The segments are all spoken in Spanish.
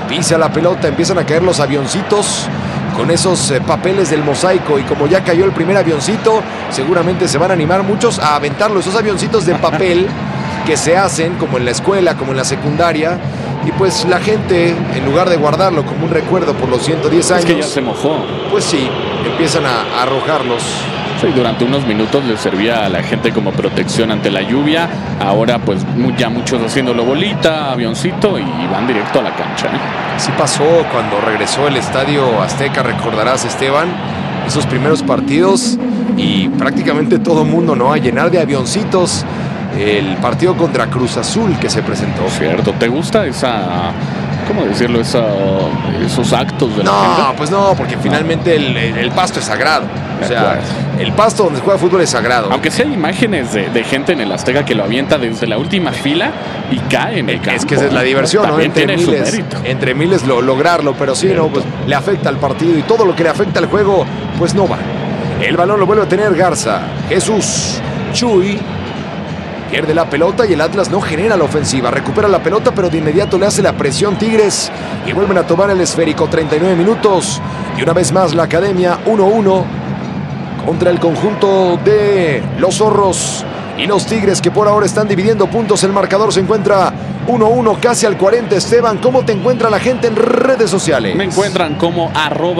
pisa la pelota, empiezan a caer los avioncitos con esos papeles del mosaico, y como ya cayó el primer avioncito, seguramente se van a animar muchos a aventarlo, esos avioncitos de papel que se hacen como en la escuela, como en la secundaria, y pues la gente, en lugar de guardarlo como un recuerdo por los 110 años, es que ya se mojó. Pues sí, empiezan a arrojarlos. Sí, durante unos minutos les servía a la gente como protección ante la lluvia. Ahora pues ya muchos haciéndolo bolita, avioncito, y van directo a la cancha, ¿eh? Así pasó cuando regresó el Estadio Azteca, recordarás, Esteban, esos primeros partidos, y prácticamente todo el mundo, ¿no?, a llenar de avioncitos el partido contra Cruz Azul que se presentó. Cierto, ¿te gusta esa, cómo decirlo, esos actos de la gente? No, pues no, porque finalmente el pasto es sagrado. O sea, el pasto donde se juega fútbol es sagrado. Aunque sí hay imágenes de gente en el Azteca que lo avienta desde la última fila y cae en el campo. Es que esa es la diversión, ¿no? Entre miles lograrlo, pero sí, ¿no? Pues le afecta al partido, y todo lo que le afecta al juego, pues no va. El balón lo vuelve a tener Garza. Jesús Chuy pierde la pelota y el Atlas no genera la ofensiva. Recupera la pelota, pero de inmediato le hace la presión Tigres y vuelven a tomar el esférico. 39 minutos y una vez más la Academia 1-1 contra el conjunto de los Zorros y los Tigres, que por ahora están dividiendo puntos. El marcador se encuentra 1-1 casi al 40. Esteban, ¿cómo te encuentra la gente en redes sociales? Me encuentran como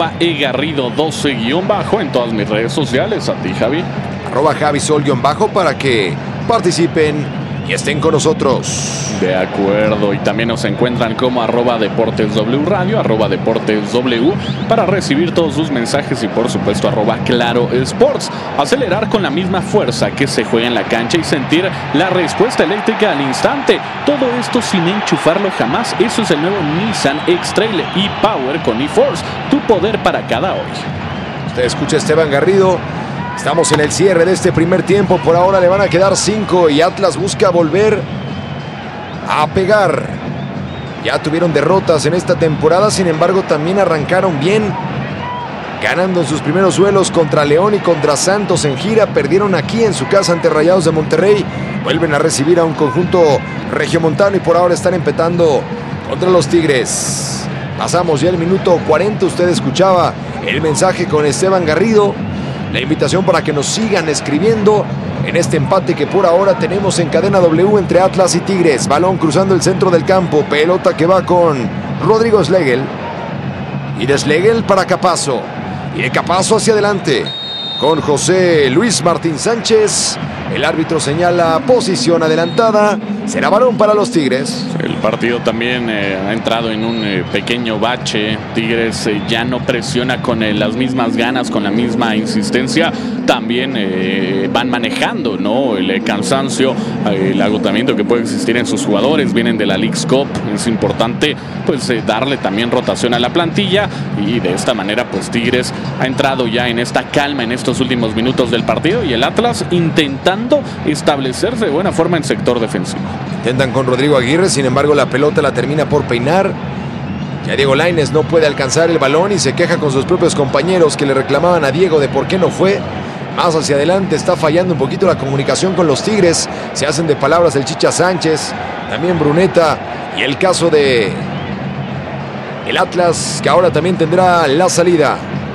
@egarrido12_ en todas mis redes sociales. A ti, Javi. @JaviSol_ para que participen y estén con nosotros. De acuerdo, y también nos encuentran como @DeportesW Radio, @DeportesW, para recibir todos sus mensajes, y por supuesto @Claro Sports. Acelerar con la misma fuerza que se juega en la cancha y sentir la respuesta eléctrica al instante. Todo esto sin enchufarlo jamás. Eso es el nuevo Nissan X-Trail e-Power con eForce, tu poder para cada hoy. Usted escucha a Esteban Garrido. Estamos en el cierre de este primer tiempo. Por ahora le van a quedar 5 y Atlas busca volver a pegar. Ya tuvieron derrotas en esta temporada, sin embargo también arrancaron bien, ganando en sus primeros duelos contra León y contra Santos en gira. Perdieron aquí en su casa ante Rayados de Monterrey. Vuelven a recibir a un conjunto regiomontano y por ahora están empatando contra los Tigres. Pasamos ya el minuto 40. Usted escuchaba el mensaje con Esteban Garrido. La invitación para que nos sigan escribiendo en este empate que por ahora tenemos en cadena W entre Atlas y Tigres. Balón cruzando el centro del campo. Pelota que va con Rodrigo Schlegel. Y de Schlegel para Capazo. Y de Capazo hacia adelante con José Luis Martín Sánchez. El árbitro señala posición adelantada. Será balón para los Tigres. El partido también ha entrado en un pequeño bache. Tigres ya no presiona con las mismas ganas, con la misma insistencia. También van manejando, ¿no?, el cansancio, el agotamiento que puede existir en sus jugadores. Vienen de la Leagues Cup. Es importante pues darle también rotación a la plantilla, y de esta manera pues Tigres ha entrado ya en esta calma en estos últimos minutos del partido, y el Atlas intentando establecerse de buena forma en sector defensivo. Intentan con Rodrigo Aguirre, sin embargo la pelota la termina por peinar. Ya Diego Lainez no puede alcanzar el balón y se queja con sus propios compañeros que le reclamaban a Diego de por qué no fue. Más hacia adelante está fallando un poquito la comunicación con los Tigres. Se hacen de palabras el Chicha Sánchez, también Bruneta, y el caso de el Atlas, que ahora también tendrá la salida.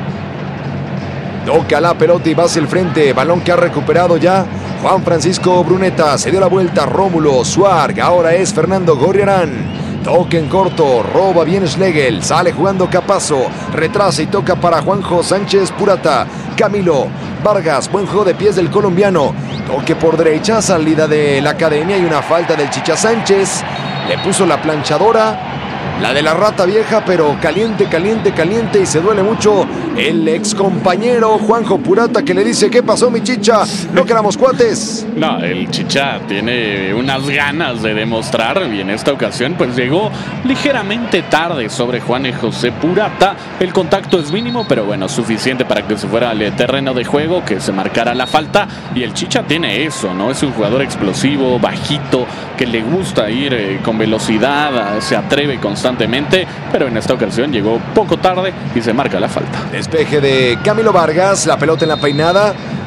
Toca la pelota y va hacia el frente. Balón que ha recuperado ya Juan Francisco Bruneta. Se dio la vuelta Rómulo Suárez. Ahora es Fernando Gorriarán. Toque en corto, roba bien Schlegel, sale jugando Capazo, retrasa y toca para Juanjo Sánchez Purata. Camilo Vargas, buen juego de pies del colombiano. Toque por derecha, salida de la Academia y una falta del Chicha Sánchez. Le puso la planchadora, la de la rata vieja, pero caliente, caliente, caliente, y se duele mucho el ex compañero Juanjo Purata, que le dice: ¿qué pasó, mi Chicha? ¿No quedamos cuates? No, el Chicha tiene unas ganas de demostrar, y en esta ocasión pues llegó ligeramente tarde sobre Juan José Purata. El contacto es mínimo, pero bueno, suficiente para que se fuera al terreno de juego, que se marcara la falta. Y el Chicha tiene eso, ¿no? Es un jugador explosivo, bajito, que le gusta ir con velocidad, se atreve constantemente, pero en esta ocasión llegó poco tarde y se marca la falta. Despeje de Camilo Vargas, la pelota en la peinada.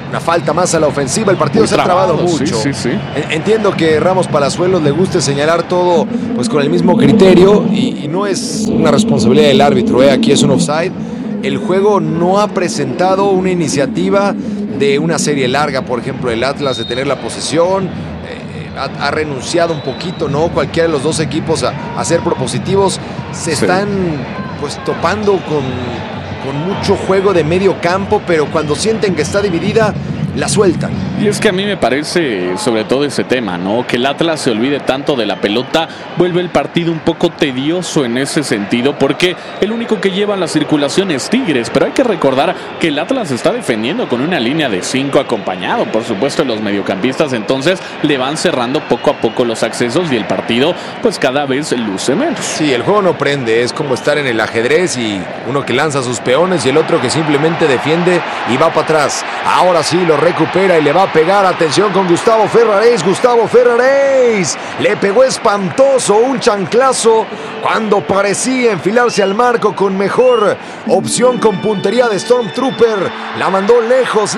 Una falta más a la ofensiva. El partido Muy se ha trabado mucho. Sí. Entiendo que Ramos Palazuelos le guste señalar todo pues con el mismo criterio y no es una responsabilidad del árbitro. Aquí es un offside. El juego no ha presentado una iniciativa de una serie larga, por ejemplo, el Atlas de tener la posesión. Ha renunciado un poquito, ¿no? Cualquiera de los dos equipos a ser propositivos. Se están pues topando con mucho juego de medio campo, pero cuando sienten que está dividida, la sueltan. Y es que a mí me parece, sobre todo ese tema, ¿no? Que el Atlas se olvide tanto de la pelota, vuelve el partido un poco tedioso en ese sentido, porque el único que lleva la circulación es Tigres, pero hay que recordar que el Atlas está defendiendo con una línea de 5 acompañado, por supuesto, de los mediocampistas, entonces le van cerrando poco a poco los accesos y el partido, pues cada vez luce menos. Sí, el juego no prende, es como estar en el ajedrez y uno que lanza sus peones y el otro que simplemente defiende y va para atrás. Ahora sí lo recupera y le va a pegar. Atención con Gustavo Ferraréis. Gustavo Ferraréis le pegó espantoso un chanclazo cuando parecía enfilarse al marco con mejor opción con puntería de Stormtrooper. La mandó lejos.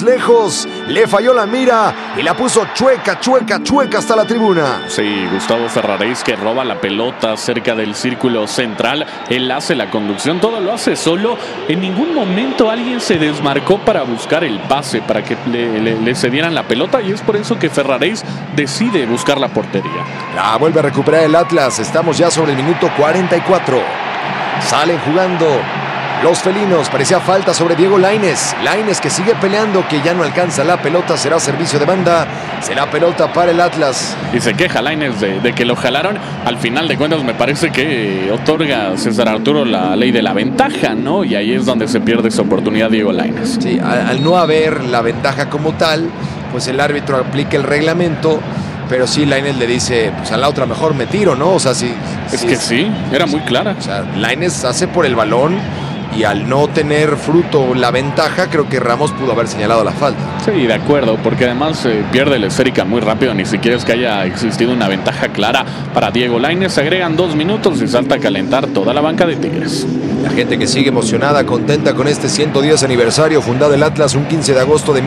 Le falló la mira y la puso chueca hasta la tribuna. Sí, Gustavo Ferraréis, que roba la pelota cerca del círculo central. Él hace la conducción, todo lo hace solo. En ningún momento alguien se desmarcó para buscar el pase, para que le cedieran la pelota, y es por eso que Ferraréis decide buscar la portería. La vuelve a recuperar el Atlas. Estamos ya sobre el minuto 44. Salen jugando los felinos. Parecía falta sobre Diego Lainez. Lainez que sigue peleando, que ya no alcanza la pelota. Será servicio de banda. Será pelota para el Atlas. Y se queja Lainez de que lo jalaron. Al final de cuentas me parece que otorga César Arturo la ley de la ventaja, ¿no? Y ahí es donde se pierde esa oportunidad Diego Lainez. Sí, al no haber la ventaja como tal, pues el árbitro aplica el reglamento. Pero sí, Lainez le dice, pues a la otra mejor me tiro, ¿no? O sea, sí. Sí, era muy clara. O sea, Lainez hace por el balón y al no tener fruto la ventaja, creo que Ramos pudo haber señalado la falta. Sí, de acuerdo, porque además pierde la esférica muy rápido, ni siquiera es que haya existido una ventaja clara para Diego Lainez. Se agregan 2 minutos y salta a calentar toda la banca de Tigres. La gente que sigue emocionada, contenta con este 110 aniversario, fundado el Atlas un 15 de agosto de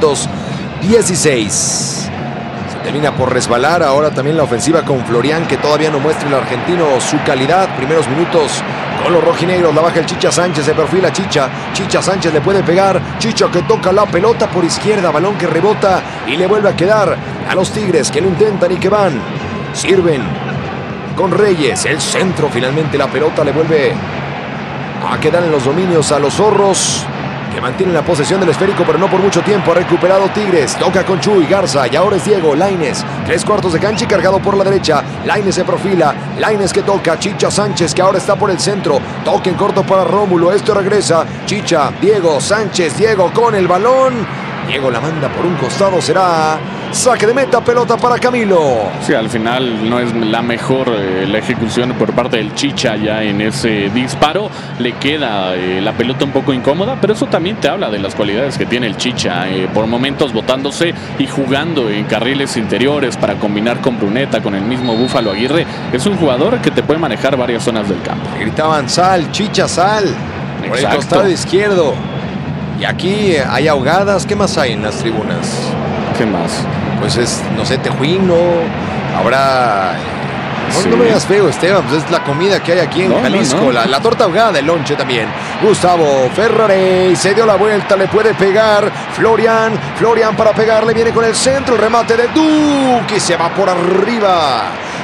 1916. Termina por resbalar ahora también la ofensiva con Florian, que todavía no muestra el argentino su calidad. Primeros minutos con los rojinegros, la baja el Chicha Sánchez, se perfila Chicha Sánchez le puede pegar, Chicha que toca la pelota por izquierda, balón que rebota y le vuelve a quedar a los Tigres, que lo intentan y que van, sirven con Reyes, el centro, finalmente la pelota le vuelve a quedar en los dominios a los zorros, que mantienen la posesión del esférico, pero no por mucho tiempo. Ha recuperado Tigres, toca con Chuy Garza y ahora es Diego Lainez, 3/4 de cancha y cargado por la derecha. Lainez se profila, Lainez que toca, Chicha Sánchez que ahora está por el centro, toque en corto para Rómulo, esto regresa, Chicha, Diego Sánchez, Diego con el balón, Diego la manda por un costado, será saque de meta, pelota para Camilo. Sí, al final no es la mejor la ejecución por parte del Chicha ya en ese disparo. Le queda la pelota un poco incómoda, pero eso también te habla de las cualidades que tiene el Chicha. Por momentos botándose y jugando en carriles interiores para combinar con Bruneta, con el mismo Búfalo Aguirre. Es un jugador que te puede manejar varias zonas del campo. Gritaban sal, Chicha sal, por el costado izquierdo. Y aquí hay ahogadas. ¿Qué más hay en las tribunas? ¿Qué más? Pues es, no sé, tejuino. Habrá... Sí. No me veas feo, Esteban, pues es la comida que hay aquí en Jalisco. No. La torta ahogada, el lonche también. Gustavo Ferraréis se dio la vuelta, le puede pegar. Florian para pegarle, viene con el centro, el remate de Duque y se va por arriba.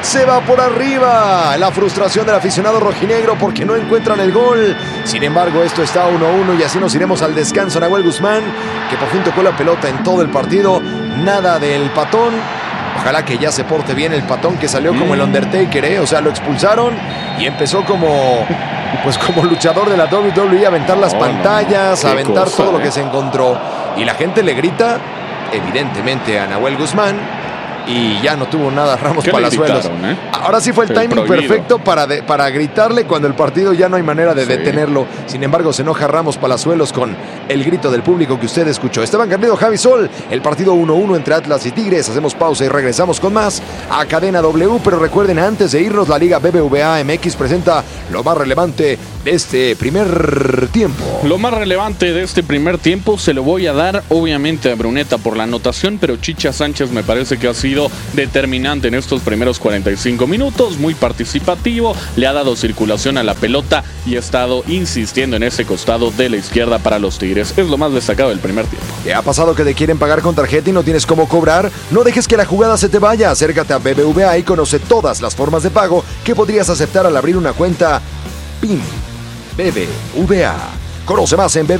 La frustración del aficionado rojinegro porque no encuentran el gol. Sin embargo, esto está 1-1 y así nos iremos al descanso. Nahuel Guzmán, que por fin tocó la pelota en todo el partido. Nada del patón. Ojalá que ya se porte bien el patón, que salió como el Undertaker, O sea, lo expulsaron y empezó como luchador de la WWE a aventar las pantallas, a aventar todo lo que se encontró. Y la gente le grita, evidentemente, a Nahuel Guzmán. y ya no tuvo nada Ramos Palazuelos. Gritaron, Ahora sí fue el timing prohibido. perfecto para gritarle cuando el partido ya no hay manera de detenerlo. Sin embargo, se enoja Ramos Palazuelos con el grito del público que usted escuchó. Esteban Garrido, Javi Sol, el partido 1-1 entre Atlas y Tigres. Hacemos pausa y regresamos con más a Cadena W, pero recuerden, antes de irnos, la Liga BBVA MX presenta lo más relevante de este primer tiempo. Lo más relevante de este primer tiempo se lo voy a dar obviamente a Bruneta por la anotación, pero Chicha Sánchez me parece que ha sido determinante en estos primeros 45 minutos, muy participativo, le ha dado circulación a la pelota y ha estado insistiendo en ese costado de la izquierda para los Tigres. Es lo más destacado del primer tiempo. ¿Te ha pasado que te quieren pagar con tarjeta y no tienes cómo cobrar? No dejes que la jugada se te vaya. Acércate a BBVA y conoce todas las formas de pago que podrías aceptar al abrir una cuenta PIN BBVA. Conoce más en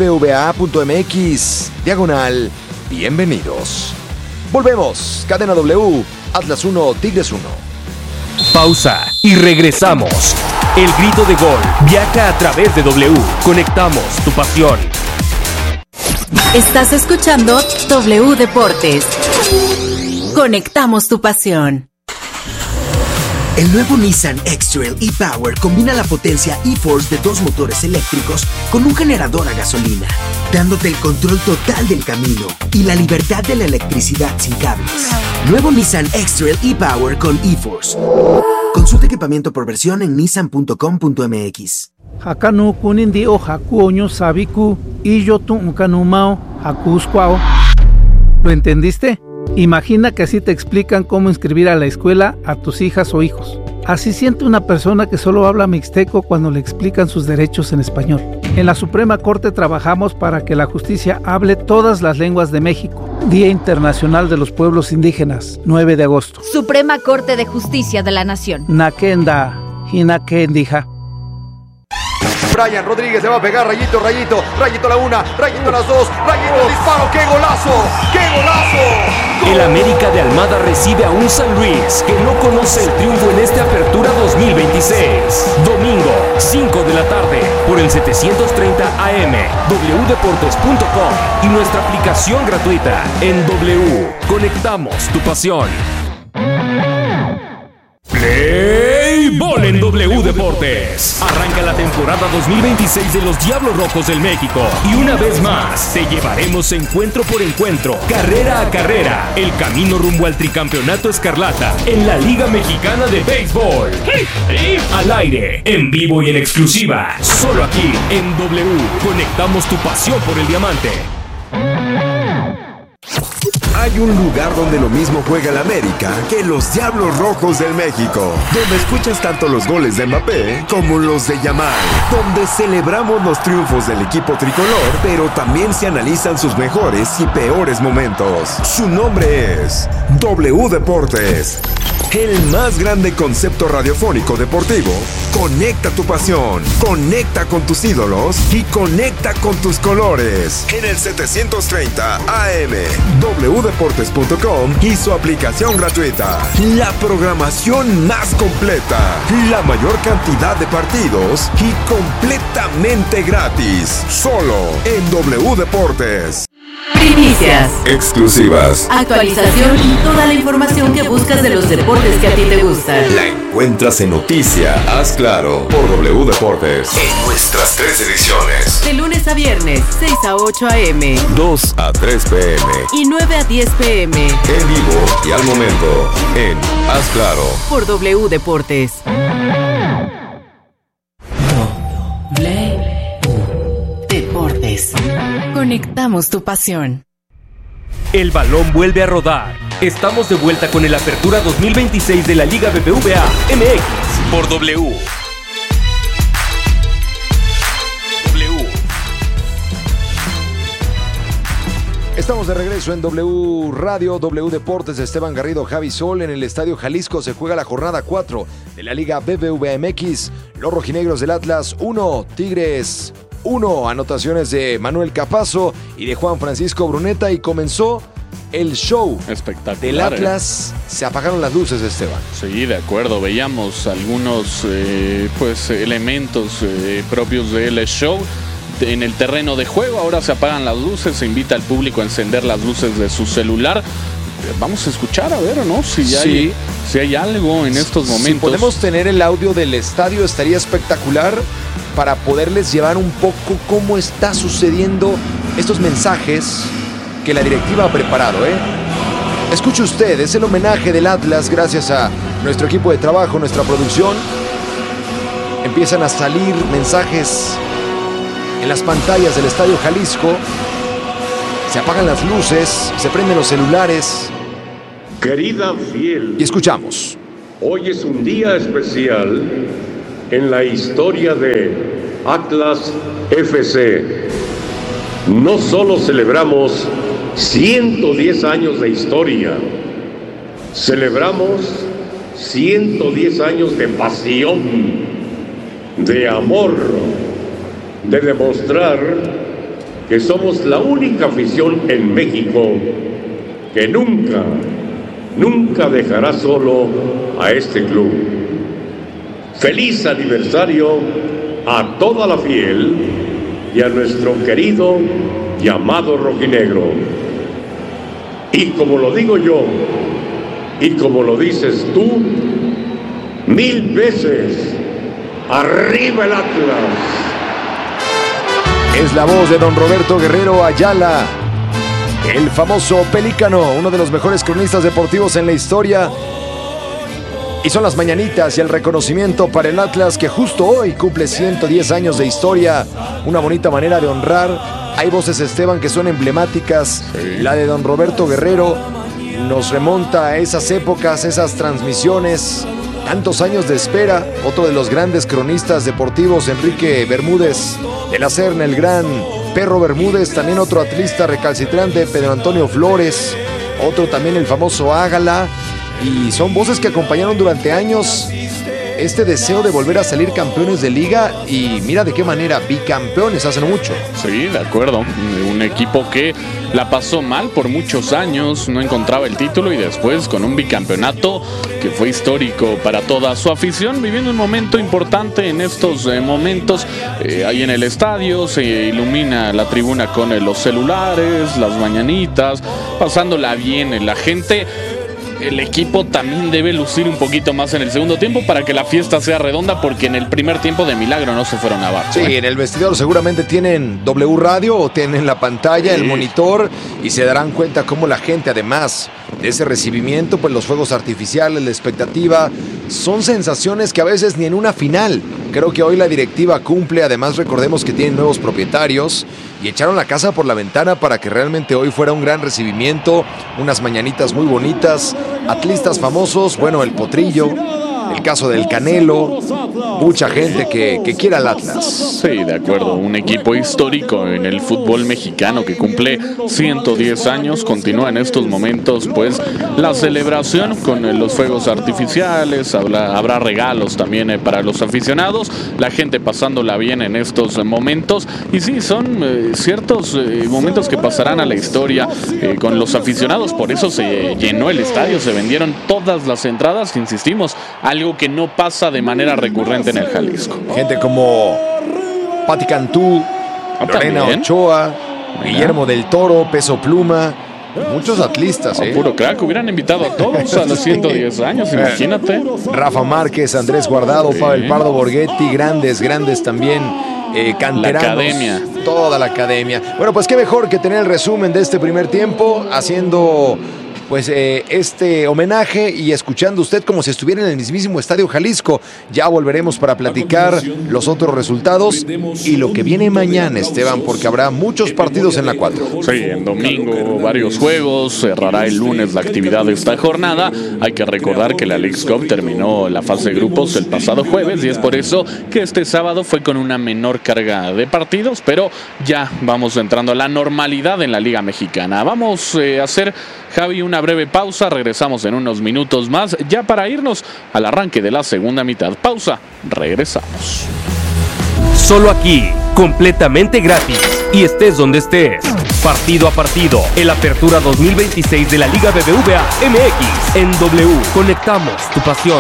bbva.mx/bienvenidos. Volvemos. Cadena W, Atlas 1, Tigres 1. Pausa y regresamos. El grito de gol viaja a través de W. Conectamos tu pasión. Estás escuchando W Deportes. Conectamos tu pasión. El nuevo Nissan X-Trail e-Power combina la potencia e-Force de 2 motores eléctricos con un generador a gasolina, dándote el control total del camino y la libertad de la electricidad sin cables. Nuevo Nissan X-Trail e-Power con e-Force. Consulta equipamiento por versión en nissan.com.mx. Hakanu kunindi o hakuoño sabiku y yo tu kanumao hakuskwao. ¿Lo entendiste? Imagina que así te explican cómo inscribir a la escuela a tus hijas o hijos. Así siente una persona que solo habla mixteco cuando le explican sus derechos en español. En la Suprema Corte trabajamos para que la justicia hable todas las lenguas de México. Día Internacional de los Pueblos Indígenas, 9 de agosto. Suprema Corte de Justicia de la Nación. Nakenda, hinakendija. Brian Rodríguez le va a pegar, rayito, rayito, rayito la una, rayito las dos, rayito el disparo, ¡qué golazo! ¡Qué golazo! ¡Gol! El América de Almada recibe a un San Luis que no conoce el triunfo en esta apertura 2026. Domingo, 5 de la tarde, por el 730 AM, wdeportes.com y nuestra aplicación gratuita en W. Conectamos tu pasión. Play Ball en W Deportes. Arranca la temporada 2026 de los Diablos Rojos del México. Y una vez más, te llevaremos encuentro por encuentro, carrera a carrera, el camino rumbo al tricampeonato escarlata en la Liga Mexicana de Béisbol. Al aire, en vivo y en exclusiva, solo aquí en W. Conectamos tu pasión por el diamante. Hay un lugar donde lo mismo juega el América que los Diablos Rojos del México, donde escuchas tanto los goles de Mbappé como los de Yamal, donde celebramos los triunfos del equipo tricolor, pero también se analizan sus mejores y peores momentos. Su nombre es W Deportes, el más grande concepto radiofónico deportivo. Conecta tu pasión, conecta con tus ídolos y conecta con tus colores. En el 730 AM, wdeportes.com y su aplicación gratuita. La programación más completa, la mayor cantidad de partidos y completamente gratis. Solo en W Deportes. Primicias, Exclusivas. actualización y toda la información que buscas de los deportes que a ti te gustan. La encuentras en Noticia, Haz Claro, por W Deportes. En nuestras 3 ediciones. De lunes a viernes, 6 a 8 a.m. 2 a 3 p.m. y 9 a 10 p.m. En vivo y al momento en Haz Claro. por W Deportes. Deportes. Conectamos tu pasión. El balón vuelve a rodar. Estamos de vuelta con el Apertura 2026 de la Liga BBVA MX por W. Estamos de regreso en W Radio, W Deportes. Esteban Garrido, Javi Sol. En el Estadio Jalisco se juega la jornada 4 de la Liga BBVA MX. Los rojinegros del Atlas 1, Tigres 1. Anotaciones de Manuel Capazo y de Juan Francisco Bruneta. Y comenzó el show Espectacular. del Atlas. Se apagaron las luces, Esteban. Sí, de acuerdo. Veíamos algunos elementos propios del show en el terreno de juego. Ahora se apagan las luces, se invita al público a encender las luces de su celular. vamos a escuchar a ver, ¿no? Si hay algo en estos momentos. Si podemos tener el audio del estadio, estaría espectacular para poderles llevar un poco cómo está sucediendo estos mensajes que la directiva ha preparado, Escuche usted, es el homenaje del Atlas gracias a nuestro equipo de trabajo, nuestra producción. Empiezan a salir mensajes en las pantallas del Estadio Jalisco. Se apagan las luces, se prenden los celulares. Querida fiel, y escuchamos. Hoy es un día especial en la historia de Atlas FC. No solo celebramos 110 años de historia, celebramos 110 años de pasión, de amor, de demostrar que somos la única afición en México que nunca dejará solo a este club. Feliz aniversario a toda la fiel y a nuestro querido llamado rojinegro. Y como lo digo yo, y como lo dices tú, 1000 veces, ¡arriba el Atlas! Es la voz de don Roberto Guerrero Ayala, el famoso Pelícano, uno de los mejores cronistas deportivos en la historia. Y son las mañanitas y el reconocimiento para el Atlas, que justo hoy cumple 110 años de historia. Una bonita manera de honrar. Hay voces, Esteban, que son emblemáticas. La de don Roberto Guerrero nos remonta a esas épocas, esas transmisiones. Tantos años de espera. Otro de los grandes cronistas deportivos, Enrique Bermúdez de la Serna, el gran Perro Bermúdez. También otro atlista recalcitrante, Pedro Antonio Flores. Otro también, el famoso Ágala. Y son voces que acompañaron durante años este deseo de volver a salir campeones de liga. Y mira de qué manera, bicampeones hace no mucho. Sí, de acuerdo. Un equipo que la pasó mal por muchos años, no encontraba el título, y después con un bicampeonato que fue histórico para toda su afición, viviendo un momento importante en estos momentos. Ahí en el estadio se ilumina la tribuna con los celulares, las mañanitas, pasándola bien la gente. El equipo también debe lucir un poquito más en el segundo tiempo para que la fiesta sea redonda, porque en el primer tiempo de milagro no se fueron abajo. Sí, en el vestidor seguramente tienen W Radio o tienen la pantalla, el monitor, y se darán cuenta cómo la gente, además de ese recibimiento, pues los fuegos artificiales, la expectativa, son sensaciones que a veces ni en una final. Creo que hoy la directiva cumple. Además, recordemos que tienen nuevos propietarios y echaron la casa por la ventana para que realmente hoy fuera un gran recibimiento, unas mañanitas muy bonitas, atlistas famosos, bueno, el Potrillo, el caso del Canelo, mucha gente que quiere al Atlas. Sí, de acuerdo, un equipo histórico en el fútbol mexicano que cumple 110 años, continúa en estos momentos pues la celebración con los fuegos artificiales, habrá regalos también para los aficionados, la gente pasándola bien en estos momentos, y sí, son ciertos momentos que pasarán a la historia con los aficionados. Por eso se llenó el estadio, se vendieron todas las entradas, insistimos, algo que no pasa de manera recurrente en el Jalisco. Gente como Pati Cantú, Lorena Ochoa, Guillermo del Toro, Peso Pluma, muchos atlistas. Puro crack, hubieran invitado a todos a los 110 años, imagínate. Rafa Márquez, Andrés Guardado, Pavel Pardo Borghetti, grandes también. Canteranos, la academia. Toda la academia. Bueno, pues qué mejor que tener el resumen de este primer tiempo, haciendo pues este homenaje y escuchando usted como si estuviera en el mismísimo Estadio Jalisco. Ya volveremos para platicar los otros resultados y lo que viene mañana, Esteban, porque habrá muchos partidos en la 4. Sí, en domingo varios juegos, cerrará el lunes la actividad de esta jornada. Hay que recordar que la Leagues Cup terminó la fase de grupos el pasado jueves, y es por eso que este sábado fue con una menor carga de partidos, pero ya vamos entrando a la normalidad en la Liga Mexicana. Vamos a hacer, Javi, una breve pausa, regresamos en unos minutos más, ya para irnos al arranque de la segunda mitad. Pausa, regresamos. Solo aquí, completamente gratis, y estés donde estés. Partido a partido, el Apertura 2026 de la Liga BBVA MX en W. Conectamos tu pasión.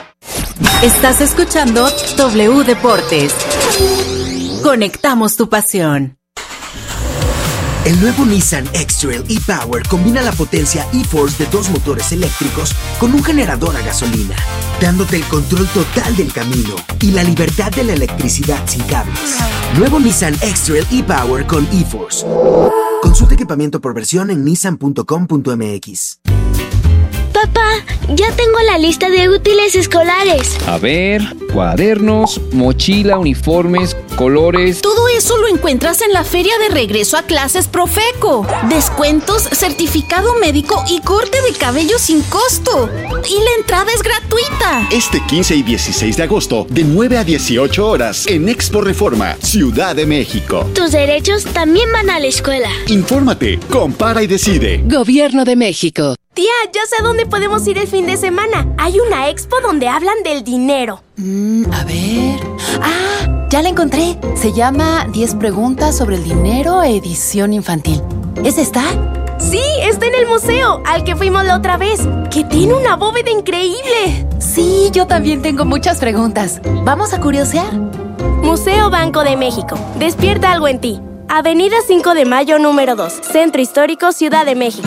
Estás escuchando W Deportes. Conectamos tu pasión. El nuevo Nissan X-Trail e-Power combina la potencia e-Force de 2 motores eléctricos con un generador a gasolina, dándote el control total del camino y la libertad de la electricidad sin cables. Nuevo Nissan X-Trail e-Power con e-Force. Consulta equipamiento por versión en nissan.com.mx. Papá, ya tengo la lista de útiles escolares. A ver, cuadernos, mochila, uniformes, colores. Todo eso lo encuentras en la feria de regreso a clases Profeco. Descuentos, certificado médico y corte de cabello sin costo. Y la entrada es gratuita. Este 15 y 16 de agosto, de 9 a 18 horas, en Expo Reforma, Ciudad de México. Tus derechos también van a la escuela. Infórmate, compara y decide. Gobierno de México. Tía, ya sé a dónde podemos ir el fin de semana. Hay una expo donde hablan del dinero. A ver... ¡Ah! Ya la encontré. Se llama 10 preguntas sobre el dinero, edición infantil. ¿Es esta? Sí, está en el museo, al que fuimos la otra vez, que tiene una bóveda increíble. Sí, yo también tengo muchas preguntas. ¿Vamos a curiosear? Museo Banco de México. Despierta algo en ti. Avenida 5 de Mayo, número 2. Centro Histórico, Ciudad de México.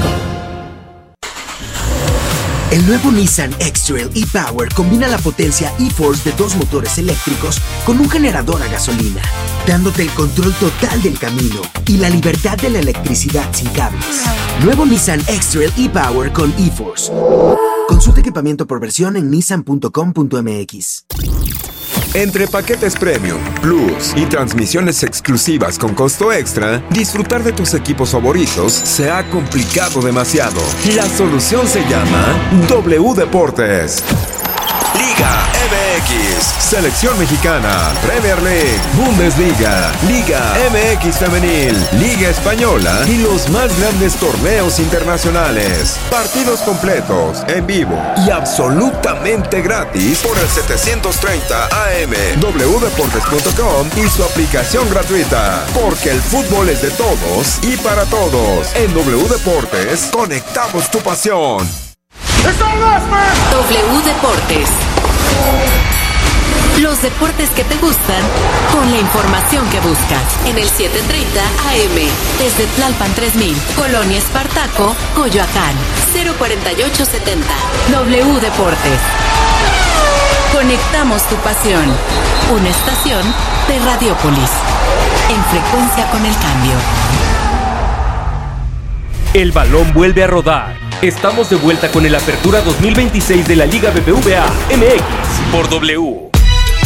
El nuevo Nissan X-Trail e-Power combina la potencia e-Force de 2 motores eléctricos con un generador a gasolina, dándote el control total del camino y la libertad de la electricidad sin cables. Nuevo Nissan X-Trail e-Power con e-Force. Consulta equipamiento por versión en nissan.com.mx. Entre paquetes Premium, Plus y transmisiones exclusivas con costo extra, disfrutar de tus equipos favoritos se ha complicado demasiado. La solución se llama W Deportes. Liga MX, Selección Mexicana, Premier League, Bundesliga, Liga MX Femenil, Liga Española y los más grandes torneos internacionales. Partidos completos, en vivo y absolutamente gratis por el 730 AM, wdeportes.com y su aplicación gratuita. Porque el fútbol es de todos y para todos. En W Deportes, conectamos tu pasión. W Deportes. Los deportes que te gustan con la información que buscas. En el 730 AM. Desde Tlalpan 3000, Colonia Espartaco, Coyoacán. 04870. W Deportes. Conectamos tu pasión. Una estación de Radiopolis. En frecuencia con el cambio. El balón vuelve a rodar. Estamos de vuelta con el Apertura 2026 de la Liga BBVA MX por W.